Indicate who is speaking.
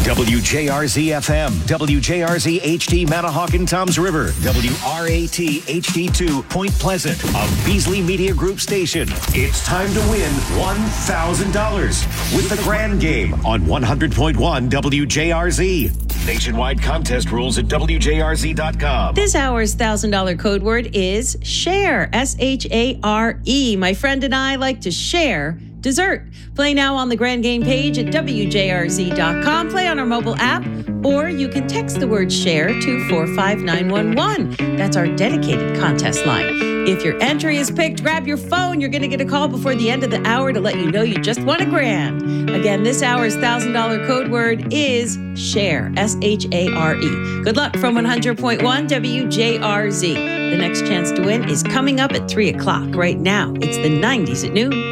Speaker 1: WJRZ FM, WJRZ HD Manahawkin Toms River, WRAT HD2 Point Pleasant, a Beasley Media Group station. It's time to win $1,000 with the Grand Game on 100.1 WJRZ. Nationwide contest rules at WJRZ.com.
Speaker 2: This hour's $1,000 code word is share, S-H-A-R-E. My friend and I like to share dessert. Play now on the Grand Game page at WJRZ.com. Play on our mobile app, or you can text the word share to 45911. That's our dedicated contest line. If your entry is picked, grab your phone. You're going to get a call before the end of the hour to let you know you just won $1,000. Again, this hour's $1,000 code word is share, S-H-A-R-E. Good luck from 100.1 WJRZ. The next chance to win is coming up at 3 o'clock. Right now, it's the 90s at noon.